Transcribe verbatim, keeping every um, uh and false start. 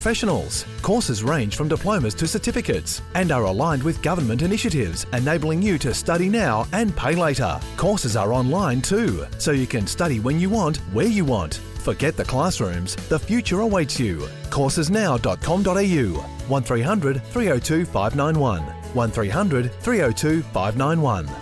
Professionals. Courses range from diplomas to certificates and are aligned with government initiatives, enabling you to study now and pay later. Courses are online too, so you can study when you want, where you want. Forget the classrooms. The future awaits you. courses now dot com dot a u. one three hundred three oh two five nine one. one three hundred three oh two five nine one.